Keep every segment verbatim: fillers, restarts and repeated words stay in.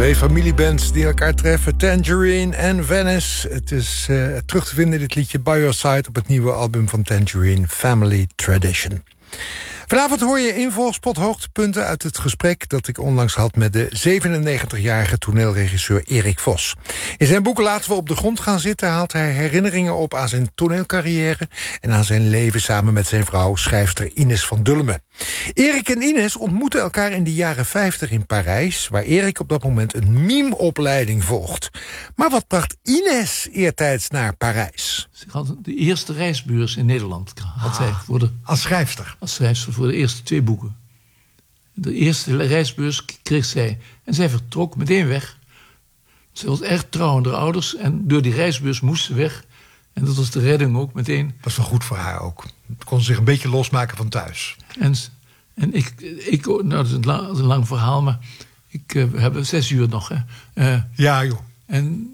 Twee familiebands die elkaar treffen, Tangerine en Venice. Het is uh, terug te vinden, dit liedje, By Your Side, op het nieuwe album van Tangerine, Family Tradition. Vanavond hoor je in Volkspot hoogtepunten uit het gesprek dat ik onlangs had met de zevenennegentigjarige toneelregisseur Erik Vos. In zijn boek Laten we op de grond gaan zitten haalt hij herinneringen op aan zijn toneelcarrière en aan zijn leven samen met zijn vrouw, schrijfster Ines van Dulmen. Erik en Ines ontmoeten elkaar in de jaren vijftig in Parijs, waar Erik op dat moment een mimeopleiding volgt. Maar wat bracht Ines eertijds naar Parijs? Ze had de eerste reisbeurs in Nederland. Had ah, zij voor de, als schrijfster? Als schrijfster voor de eerste twee boeken. De eerste reisbeurs kreeg zij. En zij vertrok meteen weg. Ze was erg trouw aan haar ouders. En door die reisbeurs moest ze weg. En dat was de redding ook meteen. Dat was wel goed voor haar ook. Kon ze zich een beetje losmaken van thuis. En, en ik, ik... Nou, dat is een lang, dat is een lang verhaal, maar... Ik, uh, we hebben zes uur nog, hè. Uh, ja, joh. En...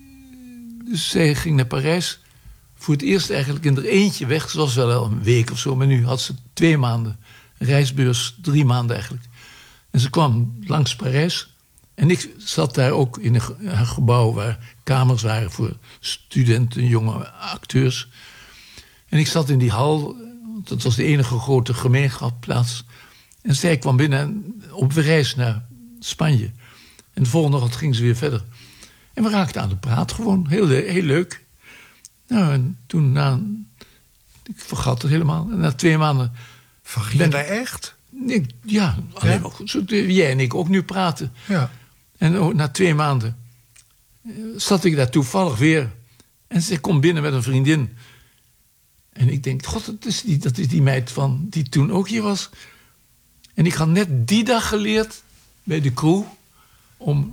Dus zij ging naar Parijs... voor het eerst eigenlijk in er eentje weg. Ze was wel al een week of zo, maar nu had ze twee maanden. Reisbeurs, drie maanden eigenlijk. En ze kwam langs Parijs. En ik zat daar ook in een, een gebouw waar kamers waren voor studenten, jonge acteurs. En ik zat in die hal, dat was de enige grote gemeenschapsplaats. En zij kwam binnen op reis naar Spanje. En de volgende ochtend ging ze weer verder. En we raakten aan de praat gewoon, heel, heel leuk. Nou, en toen na... Ik vergat het helemaal. En na twee maanden... Verging je daar echt? Ik, ja, alleen ja? Maar, zo, jij en ik ook nu praten. Ja. En oh, na twee maanden... zat ik daar toevallig weer. En ze komt binnen met een vriendin. En ik denk, god, dat is die, dat is die meid van... die toen ook hier was. En ik had net die dag geleerd... bij de crew... om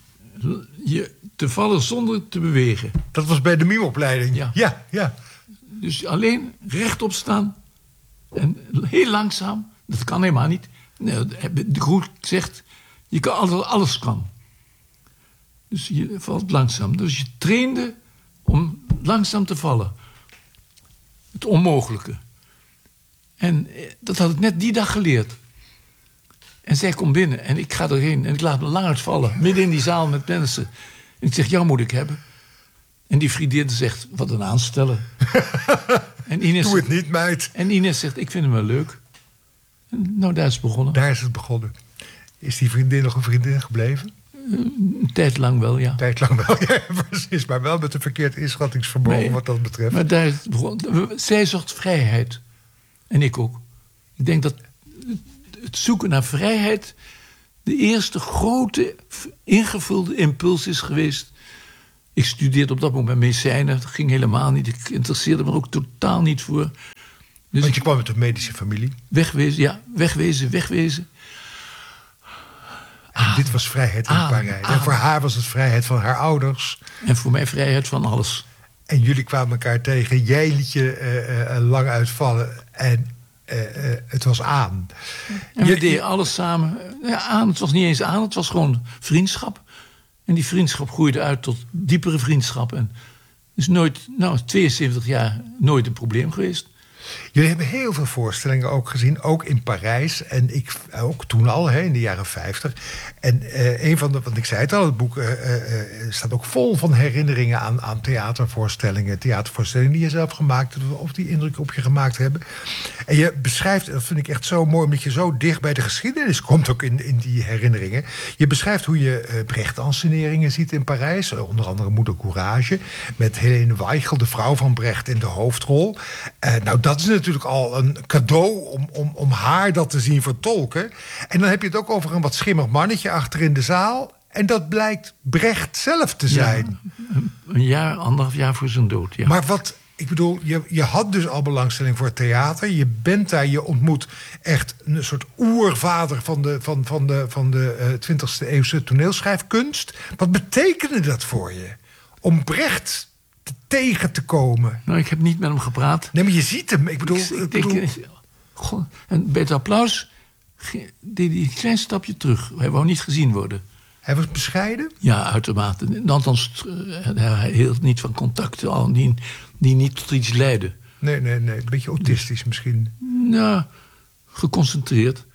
je te vallen zonder te bewegen. Dat was bij de mimeopleiding? Ja. Ja, ja. Dus alleen rechtop staan... en heel langzaam... dat kan helemaal niet. De crew zegt... je kan alles, alles kan. Dus je valt langzaam. Dus je trainde om langzaam te vallen. Het onmogelijke. En dat had ik net die dag geleerd. En zij komt binnen en ik ga erheen en ik laat me lang vallen. Midden in die zaal met mensen. En ik zeg, jou moet ik hebben. En die vriendin zegt, wat een aansteller. En Ines Doe het zegt, niet, meid. En Ines zegt, ik vind hem wel leuk. En nou, daar is het begonnen. Daar is het begonnen. Is die vriendin nog een vriendin gebleven? Een tijd lang wel, ja. Een tijd lang wel, ja, precies. Maar wel met een verkeerd inschattingsvermogen nee, wat dat betreft. Maar daar is het begonnen. Zij zocht vrijheid. En ik ook. Ik denk dat het zoeken naar vrijheid... de eerste grote ingevulde impuls is geweest. Ik studeerde op dat moment medicijnen. Dat ging helemaal niet. Ik interesseerde me er ook totaal niet voor. Dus Want je kwam uit een medische familie. Wegwezen, ja. Wegwezen, wegwezen. En dit was vrijheid in ah, Parijs. ah, en voor haar was het vrijheid van haar ouders. En voor mij vrijheid van alles. En jullie kwamen elkaar tegen. Jij liet je uh, uh, lang uitvallen. En uh, uh, het was aan. En we je, deden alles samen. Ja, aan. Het was niet eens aan. Het was gewoon vriendschap. En die vriendschap groeide uit tot diepere vriendschap. En is nooit, nou, tweeënzeventig jaar nooit een probleem geweest. Jullie hebben heel veel voorstellingen ook gezien, ook in Parijs. En ik ook toen al, hè, in de jaren vijftig. En uh, een van de, want ik zei het al, het boek uh, uh, staat ook vol van herinneringen aan, aan theatervoorstellingen. Theatervoorstellingen die je zelf gemaakt hebt, of die indruk op je gemaakt hebben. En je beschrijft, dat vind ik echt zo mooi, omdat je zo dicht bij de geschiedenis komt ook in, in die herinneringen. Je beschrijft hoe je uh, Brecht-anseneringen ziet in Parijs. Onder andere Moeder Courage. Met Helene Weichel, de vrouw van Brecht, in de hoofdrol. Uh, nou, dat is natuurlijk al een cadeau om, om, om haar dat te zien vertolken. En dan heb je het ook over een wat schimmig mannetje achter in de zaal. En dat blijkt Brecht zelf te zijn. Ja, een jaar, anderhalf jaar voor zijn dood, ja. Maar wat, ik bedoel, je, je had dus al belangstelling voor theater. Je bent daar, je ontmoet echt een soort oervader van de, van, van de, van de uh, twintigste eeuwse toneelschrijfkunst. Wat betekende dat voor je? Om Brecht tegen te komen. Nou, ik heb niet met hem gepraat. Nee, maar je ziet hem. Ik bedoel... Ik, ik bedoel... denk, goh, en bij het applaus deed hij een klein stapje terug. Hij wou niet gezien worden. Hij was bescheiden? Ja, uitermate. Althans, hij hield niet van contacten die, die niet tot iets leiden. Nee, nee, nee. Een beetje autistisch misschien. Nou, geconcentreerd.